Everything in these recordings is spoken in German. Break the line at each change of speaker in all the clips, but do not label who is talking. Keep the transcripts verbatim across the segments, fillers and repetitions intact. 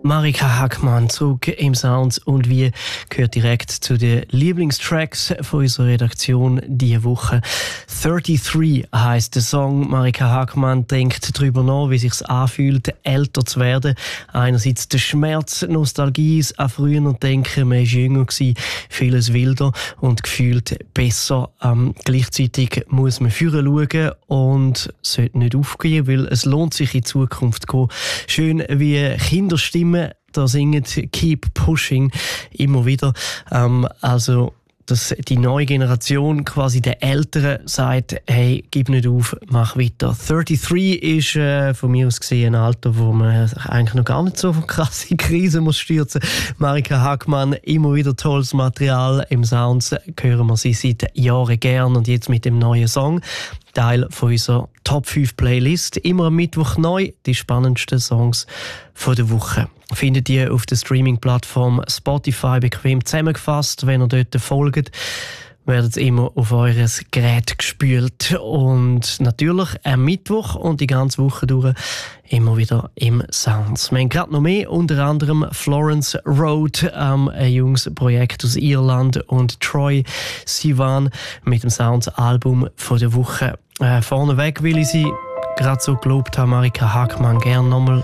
Marika Hackmann zurück im Sounds und wir gehört direkt zu den Lieblingstracks von unserer Redaktion diese Woche. dreiunddreißig heisst der Song. Marika Hackmann denkt darüber nach, wie es sich anfühlt, älter zu werden. Einerseits der Schmerz, Nostalgie an früher und denken, man war jünger gewesen, vieles wilder und gefühlt besser. Ähm, gleichzeitig muss man führen schauen und sollte nicht aufgeben, weil es lohnt sich in die Zukunft zu gehen. Schön wie Kinderstimmen da singen «Keep Pushing» immer wieder. Ähm, also, dass die neue Generation quasi der Älteren sagt, hey, gib nicht auf, mach weiter. dreiunddreißig ist äh, von mir aus gesehen ein Alter, wo man eigentlich noch gar nicht so von krasse Krisen muss stürzen. Marika Hackmann, immer wieder tolles Material im Sounds, hören wir sie seit Jahren gern und jetzt mit dem neuen Song. Teil von unserer Top fünf Playlist. Immer am Mittwoch neu, die spannendsten Songs von der Woche. Findet ihr auf der Streaming-Plattform Spotify bequem zusammengefasst. Wenn ihr dort folgt, werdet ihr immer auf eures Gerät gespült. Und natürlich am Mittwoch und die ganze Woche durch immer wieder im Sounds. Wir haben gerade noch mehr, unter anderem Florence Road, ähm, ein junges Projekt aus Irland, und Troye Sivan mit dem Sounds-Album von der Woche. Äh, vorneweg will ich sie gerade so gelobt haben, Marika Hackmann, gerne nochmal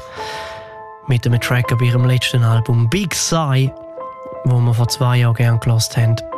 mit einem Track auf ihrem letzten Album Big Sigh, wo wir vor zwei Jahren gerne gehört haben.